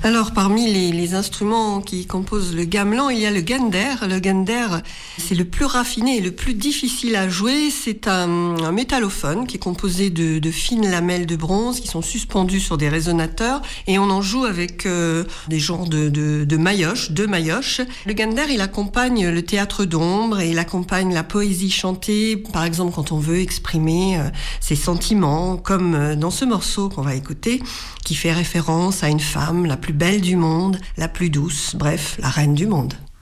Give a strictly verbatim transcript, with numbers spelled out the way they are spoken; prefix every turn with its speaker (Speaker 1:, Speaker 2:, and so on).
Speaker 1: Alors, parmi les, les instruments qui composent le gamelan, il y a le guender. Le guender, c'est le plus raffiné et le plus difficile à jouer. C'est un, un métallophone qui est composé de, de fines lamelles de bronze qui sont suspendues sur des résonateurs et on en joue avec euh, des genres de, de, de maillotches, deux maillotches. Le guender, il accompagne le théâtre d'ombre et il accompagne la poésie chantée, par exemple quand on veut exprimer euh, ses sentiments, comme euh, dans ce morceau qu'on va écouter, qui fait référence à une femme la plus belle du monde, la plus douce, bref, la reine du monde.